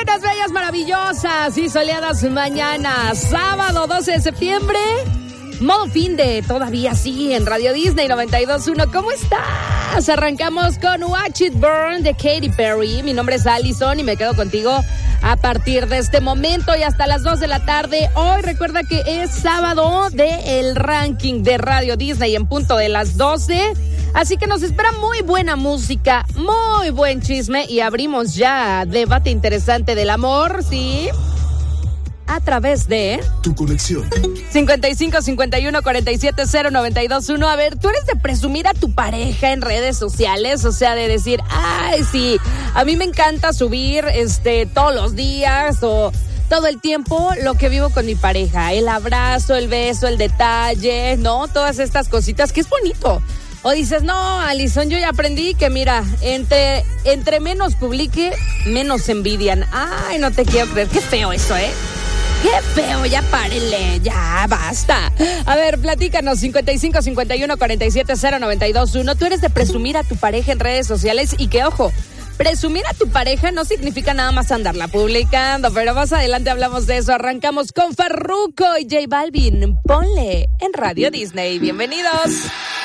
Buenas, bellas, maravillosas y soleadas mañanas. Sábado 12 de septiembre. Modo fin de todavía sí en Radio Disney 92.1. ¿Cómo estás? Arrancamos con Watch It Burn de Katy Perry. Mi nombre es Allison y me quedo contigo a partir de este momento y hasta las 2 de la tarde. Hoy recuerda que es sábado del ranking de Radio Disney en punto de las 12. Así que nos espera muy buena música, muy buen chisme y abrimos ya debate interesante del amor, ¿sí? A través de tu conexión 55 51 47 0 92 1. A ver, ¿tú eres de presumir a tu pareja en redes sociales? O sea, de decir, ay, sí, a mí me encanta subir todos los días o todo el tiempo lo que vivo con mi pareja. El abrazo, el beso, el detalle, ¿no? Todas estas cositas que es bonito. O dices, no, Allison, yo ya aprendí que mira, entre menos publique, menos envidian. Ay, no te quiero creer, qué feo eso, ¿eh? ¡Qué feo! Ya párele, ya basta. A ver, platícanos, 55 51 47 0 92 1. Tú eres de presumir a tu pareja en redes sociales y que, ojo, presumir a tu pareja no significa nada más andarla publicando, pero más adelante hablamos de eso. Arrancamos con Farruko y J Balvin. Ponle en Radio Disney. Bienvenidos.